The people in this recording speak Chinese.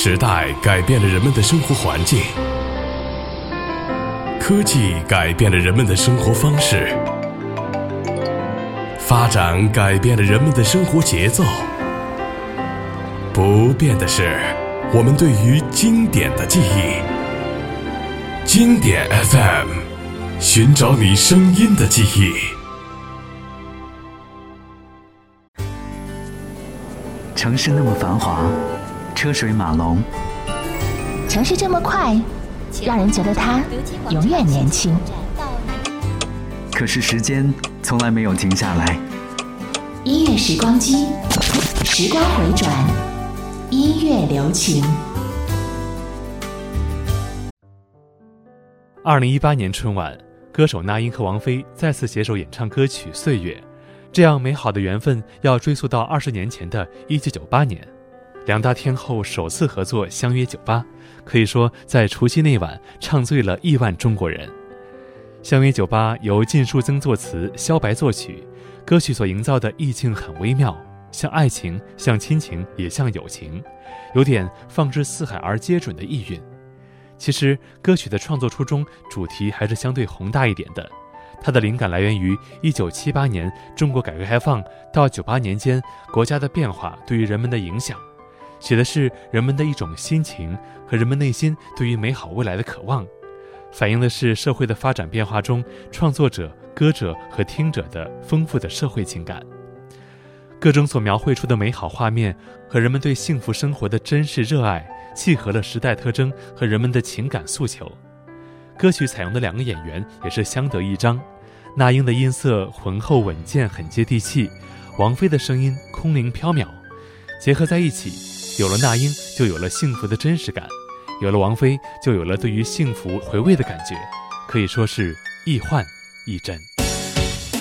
时代改变了人们的生活环境，科技改变了人们的生活方式，发展改变了人们的生活节奏。不变的是我们对于经典的记忆。经典 FM， 寻找你声音的记忆。 城市那么繁华，车水马龙， 城市这么快，让人觉得它永远年轻。 可是时间从来没有停下来。 音乐时光机，时光回转，音乐留情。 2018年春晚，歌手那英和王菲再次携手演唱歌曲《岁月》，这样美好的缘分要追溯到20年前的1998年，两大天后首次合作相约酒吧，可以说在除夕那晚唱醉了亿万中国人。相约酒吧由靳书曾作词，萧白作曲，歌曲所营造的意境很微妙，像爱情，像亲情，也像友情，有点放之四海而皆准的意蕴。其实歌曲的创作初衷主题还是相对宏大一点的，它的灵感来源于1978年中国改革开放到98年间国家的变化对于人们的影响，写的是人们的一种心情和人们内心对于美好未来的渴望，反映的是社会的发展变化中创作者、歌者和听者的丰富的社会情感。各种所描绘出的美好画面和人们对幸福生活的真实热爱，契合了时代特征和人们的情感诉求。歌曲采用的两个演员也是相得益彰，那英的音色浑厚稳健，很接地气，王菲的声音空灵飘渺，结合在一起，有了那英就有了幸福的真实感，有了王菲就有了对于幸福回味的感觉，可以说是亦幻亦真。